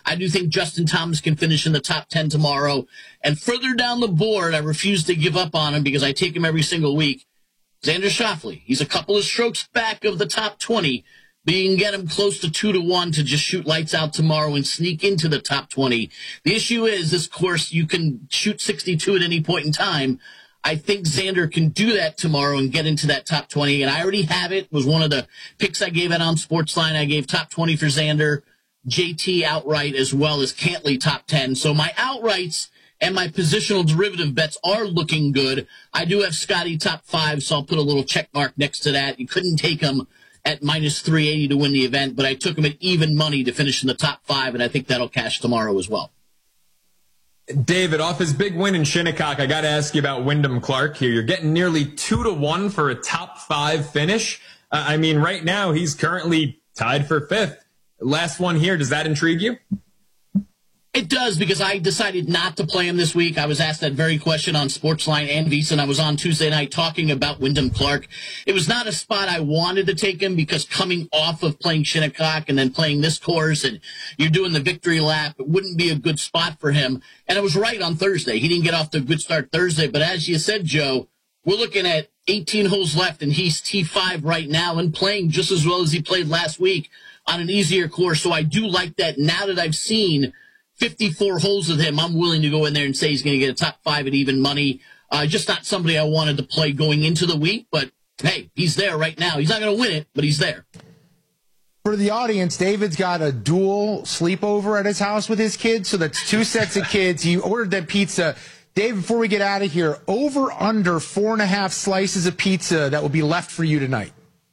I do think Justin Thomas can finish in the top 10 tomorrow. And further down the board, I refuse to give up on him because I take him every single week. Xander Schauffele. He's a couple of strokes back of the top 20. But you can get him close to 2-1 to just shoot lights out tomorrow and sneak into the top 20. The issue is this course, you can shoot 62 at any point in time. I think Xander can do that tomorrow and get into that top 20. And I already have it. It was one of the picks I gave out on Sportsline. I gave top 20 for Xander, JT outright, as well as Cantley top 10. So my outrights and my positional derivative bets are looking good. I do have Scotty top 5, so I'll put a little check mark next to that. You couldn't take him at minus 380 to win the event, but I took him at even money to finish in the top 5, and I think that'll cash tomorrow as well. David, off his big win in Shinnecock, I got to ask you about Wyndham Clark here. You're getting nearly 2-1 for a top 5 finish. Right now he's currently tied for 5th. Last one here, does that intrigue you? It does, because I decided not to play him this week. I was asked that very question on Sportsline and VSiN. I was on Tuesday night talking about Wyndham Clark. It was not a spot I wanted to take him because coming off of playing Shinnecock and then playing this course and you're doing the victory lap, it wouldn't be a good spot for him. And I was right on Thursday. He didn't get off to a good start Thursday. But as you said, Joe, we're looking at 18 holes left, and he's T5 right now and playing just as well as he played last week on an easier course. So I do like that. Now that I've seen 54 holes with him, I'm willing to go in there and say he's going to get a top 5 at even money. Just not somebody I wanted to play going into the week, but hey, he's there right now. He's not going to win it, but he's there. For the audience, David's got a dual sleepover at his house with his kids, so that's 2 sets of kids. He ordered that pizza. Dave, before we get out of here, over under 4.5 slices of pizza that will be left for you tonight.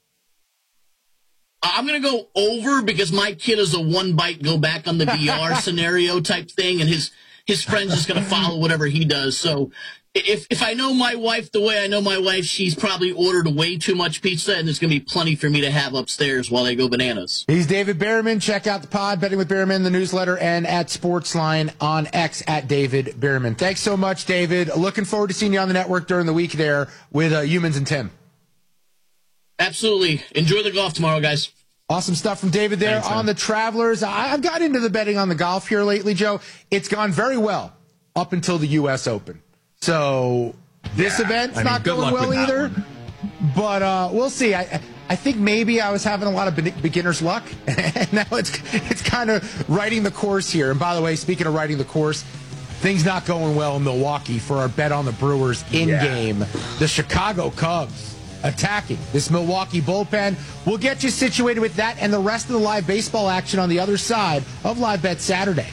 I'm going to go over because my kid is a one-bite, go-back on the VR scenario type thing, and his friend's just going to follow whatever he does. So if I know my wife the way I know my wife, she's probably ordered way too much pizza, and there's going to be plenty for me to have upstairs while they go bananas. He's David Behrman. Check out the pod, Betting with Behrman, the newsletter, and at Sportsline on X at David Behrman. Thanks so much, David. Looking forward to seeing you on the network during the week there with Humans and Tim. Absolutely. Enjoy the golf tomorrow, guys. Awesome stuff from David there. Thanks, on the Travelers. I've got into the betting on the golf here lately, Joe. It's gone very well up until the U.S. Open. So this event's not going well either. But we'll see. I think maybe I was having a lot of beginner's luck. And now it's kind of writing the course here. And by the way, speaking of writing the course, things not going well in Milwaukee for our bet on the Brewers in-game. The Chicago Cubs attacking this Milwaukee bullpen. We'll get you situated with that and the rest of the live baseball action on the other side of Live Bet Saturday.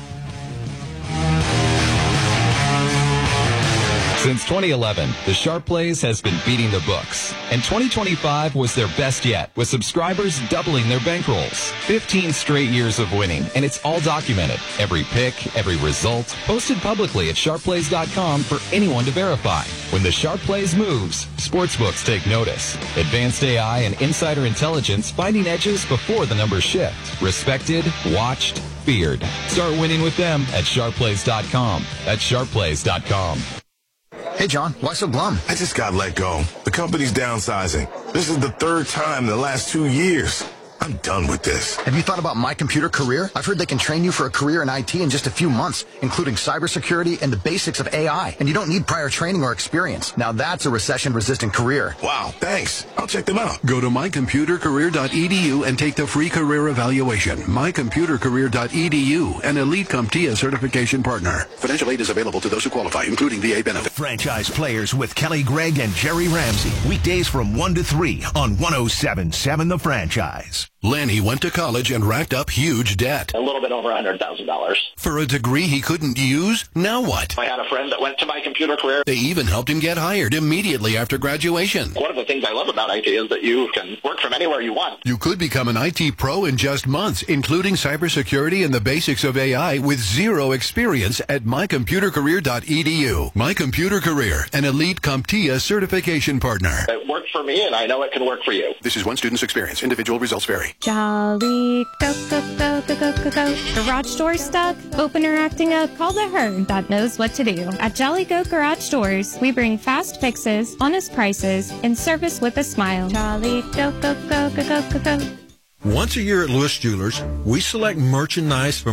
Since 2011, the Sharp Plays has been beating the books, and 2025 was their best yet, with subscribers doubling their bankrolls. 15 straight years of winning, and it's all documented. Every pick, every result, posted publicly at sharpplays.com for anyone to verify. When the Sharp Plays moves, sportsbooks take notice. Advanced AI and insider intelligence finding edges before the numbers shift. Respected, watched, feared. Start winning with them at sharpplays.com. That's sharpplays.com. Hey, John, why so glum? I just got let go. The company's downsizing. This is the 3rd time in the last 2 years. I'm done with this. Have you thought about My Computer Career? I've heard they can train you for a career in IT in just a few months, including cybersecurity and the basics of AI. And you don't need prior training or experience. Now that's a recession-resistant career. Wow, thanks. I'll check them out. Go to mycomputercareer.edu and take the free career evaluation. Mycomputercareer.edu, an Elite CompTIA certification partner. Financial aid is available to those who qualify, including VA benefit. Franchise Players with Kelly Gregg and Jerry Ramsey. Weekdays from 1 to 3 on 107.7 The Franchise. Lanny went to college and racked up huge debt. A little bit over $100,000. For a degree he couldn't use? Now what? I had a friend that went to My Computer Career. They even helped him get hired immediately after graduation. One of the things I love about IT is that you can work from anywhere you want. You could become an IT pro in just months, including cybersecurity and the basics of AI with zero experience at mycomputercareer.edu. My Computer Career, an Elite CompTIA certification partner. It worked for me, and I know it can work for you. This is one student's experience. Individual results vary. Jolly, go, go, go, go, go, go, go. Garage door stuck? Open or acting up? Call the herd that knows what to do. At Jolly Go Garage Doors, we bring fast fixes, honest prices, and service with a smile. Jolly, go, go, go, go, go, go, go. Once a year at Lewis Jewelers, we select merchandise from